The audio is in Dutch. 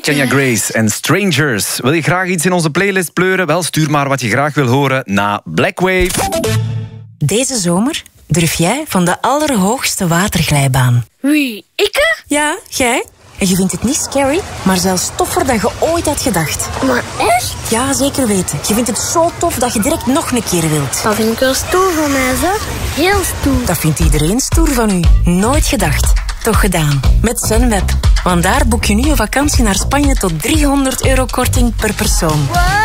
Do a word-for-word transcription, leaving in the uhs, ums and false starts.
Kenya Grace en Strangers. Wil je graag iets in onze playlist pleuren? Wel, stuur maar wat je graag wil horen naar Blackwave. Deze zomer durf jij van de allerhoogste waterglijbaan. Wie, ikke? Ja, jij. En je vindt het niet scary, maar zelfs toffer dan je ooit had gedacht. Maar echt? Ja, zeker weten. Je vindt het zo tof dat je direct nog een keer wilt. Dat vind ik wel stoer van mij, zeg. Heel stoer. Dat vindt iedereen stoer van u. Nooit gedacht. Toch gedaan. Met Zenweb. Want daar boek je nu een vakantie naar Spanje tot driehonderd euro korting per persoon. Wow.